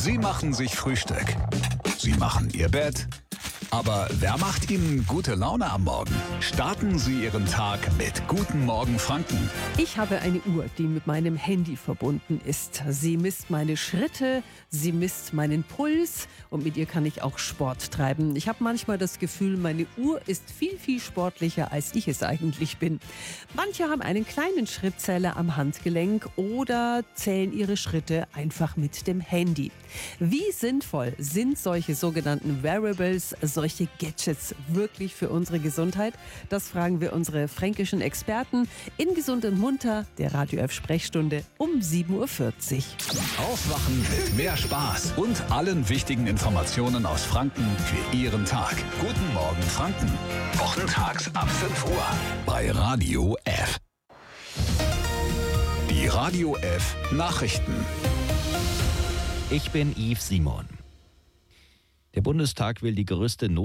Sie machen sich Frühstück. Sie machen Ihr Bett. Aber wer macht Ihnen gute Laune am Morgen? Starten Sie Ihren Tag mit Guten Morgen Franken. Ich habe eine Uhr, die mit meinem Handy verbunden ist. Sie misst meine Schritte, sie misst meinen Puls und mit ihr kann ich auch Sport treiben. Ich habe manchmal das Gefühl, meine Uhr ist viel, viel sportlicher, als ich es eigentlich bin. Manche haben einen kleinen Schrittzähler am Handgelenk oder zählen ihre Schritte einfach mit dem Handy. Wie sinnvoll sind solche sogenannten Wearables, solche Gadgets wirklich für unsere Gesundheit? Das fragen wir unsere fränkischen Experten in Gesund und Munter, der Radio F Sprechstunde um 7.40 Uhr. Aufwachen mit mehr Spaß und allen wichtigen Informationen aus Franken für Ihren Tag. Guten Morgen Franken. Wochentags ab 5 Uhr bei Radio F. Die Radio F Nachrichten. Ich bin Yves Simon. Der Bundestag will die größte